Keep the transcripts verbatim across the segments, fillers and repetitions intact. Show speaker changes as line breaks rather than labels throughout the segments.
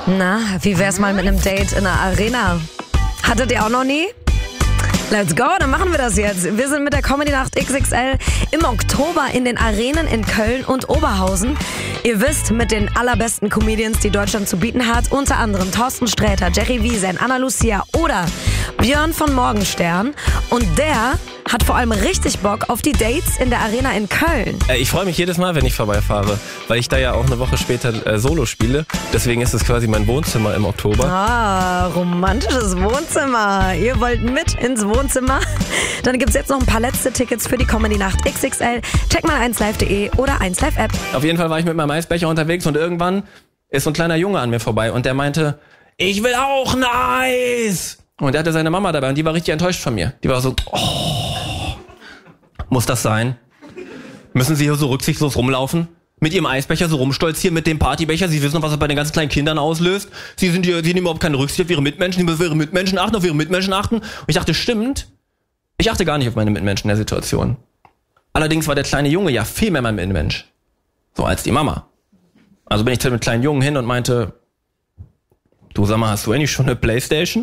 Na, wie wär's mal mit einem Date in der Arena? Hattet ihr auch noch nie? Let's go, dann machen wir das jetzt. Wir sind mit der Comedy-Nacht X X L im Oktober in den Arenen in Köln und Oberhausen. Ihr wisst, mit den allerbesten Comedians, die Deutschland zu bieten hat, unter anderem Thorsten Sträter, Jerry Wiesen, Anna Lucia oder Björn von Morgenstern. Und der hat vor allem richtig Bock auf die Dates in der Arena in Köln.
Ich freue mich jedes Mal, wenn ich vorbeifahre, weil ich da ja auch eine Woche später äh, Solo spiele. Deswegen ist es quasi mein Wohnzimmer im Oktober.
Ah, romantisches Wohnzimmer. Ihr wollt mit ins Wohnzimmer? Dann gibt's jetzt noch ein paar letzte Tickets für die Comedy-Nacht X X L. Check mal eins live punkt de oder eins live App.
Auf jeden Fall war ich mit meinem Eisbecher unterwegs und irgendwann ist so ein kleiner Junge an mir vorbei und der meinte, ich will auch ein Eis. Und er hatte seine Mama dabei und die war richtig enttäuscht von mir. Die war so, oh, muss das sein? Müssen Sie hier so rücksichtslos rumlaufen? Mit Ihrem Eisbecher so rumstolzieren, mit dem Partybecher? Sie wissen noch, was das bei den ganz kleinen Kindern auslöst? Sie sind hier, Sie nehmen überhaupt keine Rücksicht auf Ihre Mitmenschen, Sie müssen auf Ihre Mitmenschen achten, auf Ihre Mitmenschen achten. Und ich dachte, stimmt, ich achte gar nicht auf meine Mitmenschen in der Situation. Allerdings war der kleine Junge ja viel mehr mein Mitmensch. So als die Mama. Also bin ich zu dem kleinen Jungen hin und meinte, du sag mal, hast du eigentlich schon eine Playstation?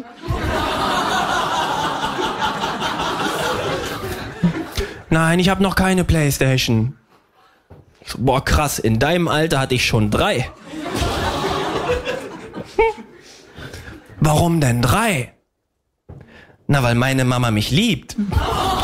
Nein, ich habe noch keine Playstation. Ich so, boah, krass, in deinem Alter hatte ich schon drei. Warum denn drei? Na, weil meine Mama mich liebt.